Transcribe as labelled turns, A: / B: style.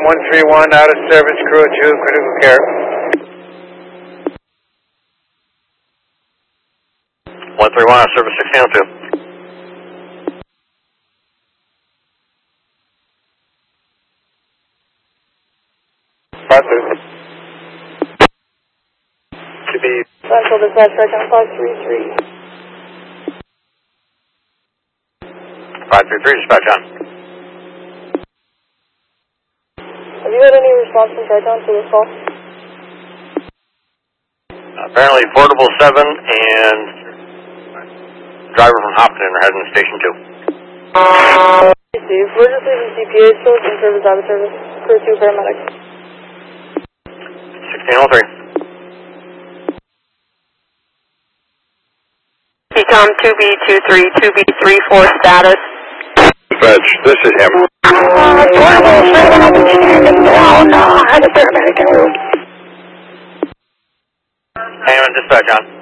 A: 131 out of service, crew 2, critical care.
B: 131 out of service, 1602.
A: To be
C: Central Dispatch, Tricon 533.
B: 533, dispatch on.
C: Have you had any response from Tricon to this call?
B: Apparently Portable 7 and driver from Hopkins are heading to Station 2.
C: Steve, we're just leaving CPA, still in service, out of service. Crew 2 paramedics.
B: 1603.
D: Ecom 2B23, 2B34 status.
A: Fetch, this is him.
D: Portable 7 up and standing down, out of paramedic room.
B: Hammond, dispatch on.